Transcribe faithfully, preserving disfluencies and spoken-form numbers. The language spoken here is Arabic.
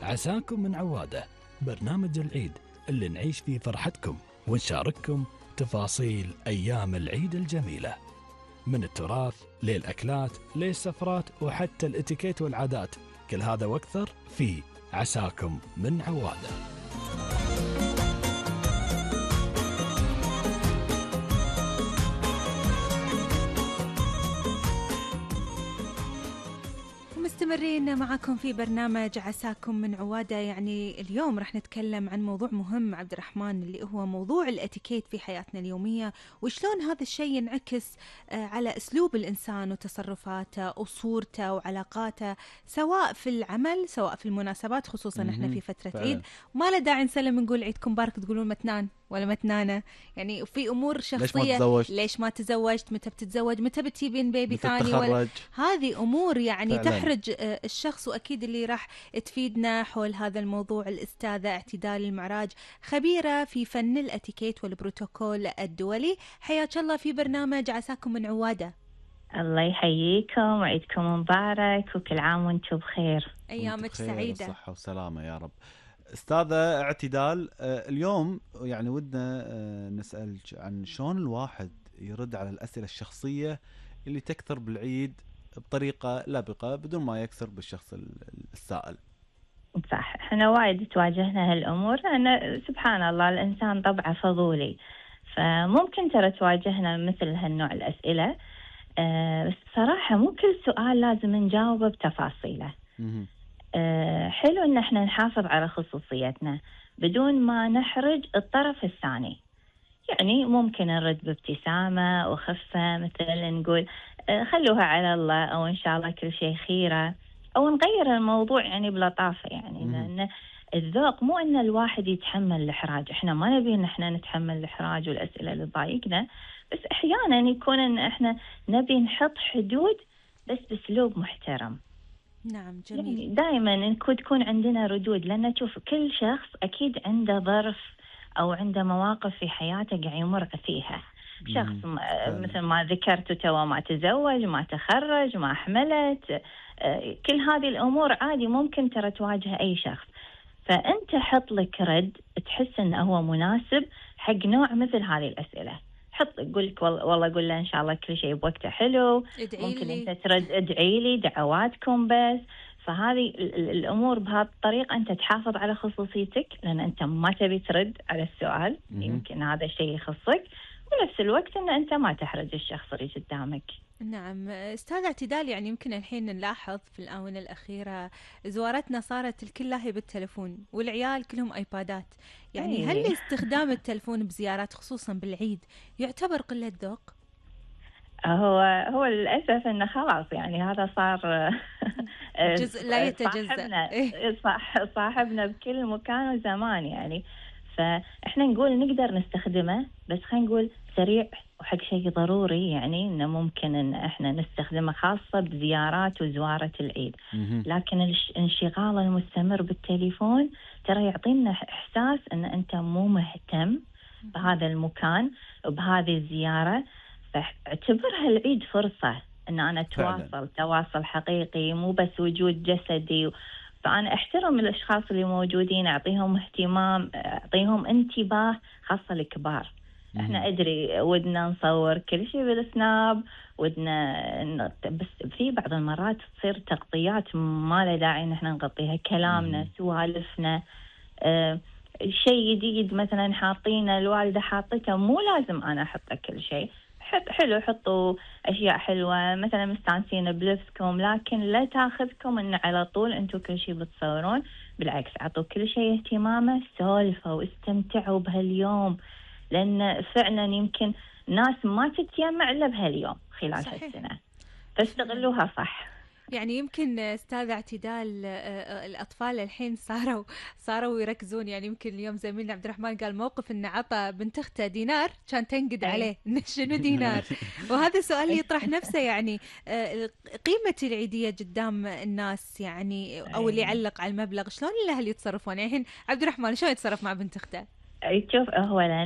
عساكم من عوادة، برنامج العيد اللي نعيش فيه فرحتكم ونشارككم تفاصيل أيام العيد الجميلة، من التراث للأكلات للسفرات وحتى الاتيكيت والعادات، كل هذا واكثر في عساكم من عوادة. مستمرين معكم في برنامج عساكم من عوادة. يعني اليوم رح نتكلم عن موضوع مهم عبد الرحمن، اللي هو موضوع الاتيكيت في حياتنا اليومية، وشلون هذا الشيء ينعكس على أسلوب الإنسان وتصرفاته وصورته وعلاقاته، سواء في العمل سواء في المناسبات، خصوصا احنا في فترة فعلا. عيد وما له داعي نسلم نقول عيدكم بارك تقولون متنان ولا متنانة، يعني في أمور شخصية. ليش ما تزوجت؟ ليش ما تزوجت؟ متى بتتزوج؟ متى بتجيبين بيبي ثاني؟ تتخرج؟ ولا هذه أمور يعني فعلا تحرج الشخص. وأكيد اللي راح تفيدنا حول هذا الموضوع الأستاذة اعتدال المعراج، خبيرة في فن الاتيكيت والبروتوكول الدولي. حياك الله في برنامج عساكم من عوادة. الله يحييكم وعيدكم مبارك وكل عام وانتم بخير. أيامك سعيدة، صحة وسلامة يا رب. أستاذة اعتدال، اليوم يعني ودنا نسأل عن شلون الواحد يرد على الأسئلة الشخصية اللي تكثر بالعيد بطريقة لبقة بدون ما يكثر بالشخص السائل. صح، احنا وايد تواجهنا هالأمور، لأن سبحان الله الإنسان طبعه فضولي، فممكن ترى تواجهنا مثل هالنوع الأسئلة. أه بس بصراحة مو كل سؤال لازم نجاوبه بتفاصيله. أه حلو ان احنا نحافظ على خصوصيتنا بدون ما نحرج الطرف الثاني. يعني ممكن نرد بابتسامة وخفة، مثلا نقول أه خلوها على الله، او ان شاء الله كل شيء خيرة، او نغير الموضوع يعني بلطافة. يعني لان الذوق مو ان الواحد يتحمل الاحراج، احنا ما نبي ان احنا نتحمل الاحراج والاسئلة اللي تضايقنا، بس احيانا يكون ان احنا نبي نحط حدود بس باسلوب محترم. نعم جميل. يعني دائما تكون عندنا ردود، لان تشوف كل شخص اكيد عنده ظرف او عنده مواقف في حياته قاعد يمر فيها. شخص مثل ما ذكرت توا ما تزوج، ما تخرج، ما حملت، كل هذه الامور عادي ممكن ترى تواجه اي شخص. فانت حط لك رد تحس انه هو مناسب حق نوع مثل هذه الاسئله. حط يقول لك والله قول له ان شاء الله كل شيء بوقته حلو، ممكن لي. انت ترد ادعي لي دعواتكم بس. فهذه الامور بهذه الطريقه انت تحافظ على خصوصيتك، لان انت ما تبي ترد على السؤال، يمكن هذا الشيء يخصك، ونفس الوقت ان انت ما تحرج الشخص اللي قدامك. نعم استاذ اعتدال، يعني يمكن الحين نلاحظ في الآونة الأخيرة زوارتنا صارت الكل لاهي بالتلفون، والعيال كلهم ايبادات. يعني هل استخدام التلفون بزيارات خصوصا بالعيد يعتبر قلة ذوق؟ هو هو للأسف انه خلاص يعني هذا صار جزء لا يتجزأ. صاحبنا صح صاحبنا بكل مكان وزمان يعني. فاحنا نقول نقدر نستخدمه، بس خلينا نقول سريع وحق شيء ضروري، يعني انه ممكن ان احنا نستخدمه خاصة بزيارات وزوارة العيد. لكن الانشغال المستمر بالتليفون ترى يعطينا احساس ان انت مو مهتم بهذا المكان وبهذه الزيارة. فاعتبرها العيد فرصة ان انا اتواصل فعلا. تواصل حقيقي، مو بس وجود جسدي. فأنا أحترم الأشخاص اللي موجودين، أعطيهم اهتمام، أعطيهم انتباه، خاصة الكبار. مم. إحنا أدري ودنا نصور كل شيء بالسناب، ودنا بس في بعض المرات تصير تغطيات ما له داعي إن إحنا نغطيها، كلامنا مم. سوالفنا، آه شيء جديد مثلا حاطينه الوالدة حاطته، مو لازم أنا أحط كل شيء. حلو حطوا أشياء حلوة مثلا مستانسين بلبسكم، لكن لا تاخذكم إن على طول أنتوا كل شيء بتصورون. بالعكس أعطوا كل شيء اهتمامه، سولفوا واستمتعوا بهاليوم، لأن فعلا يمكن ناس ما تتجمع إلا بهاليوم خلال صحيح. هالسنة، فاستغلوها صح. يعني يمكن استاذ اعتدال الاطفال الحين صاروا صاروا يركزون. يعني يمكن اليوم زميلنا عبد الرحمن قال موقف انه عطى بنت اخته دينار كان تنقد عليه شنو دينار. وهذا السؤال يطرح نفسه، يعني قيمة العيدية قدام الناس، يعني او اللي يعلق على المبلغ، شلون الاهل يتصرفون؟ يعني الحين عبد الرحمن شلون يتصرف مع بنت اخته؟ شوف اولا